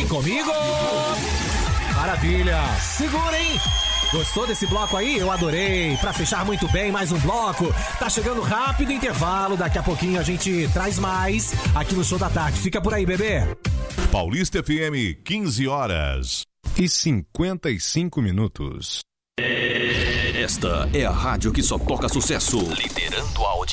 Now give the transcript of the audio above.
comigo? Maravilha! Segura, hein? Gostou desse bloco aí? Eu adorei. Pra fechar muito bem, mais um bloco. Tá chegando rápido o intervalo. Daqui a pouquinho a gente traz mais aqui no Show da Tarde. Fica por aí, bebê. Paulista FM, 15h55. Esta é a rádio que só toca sucesso. Liderando a audiência.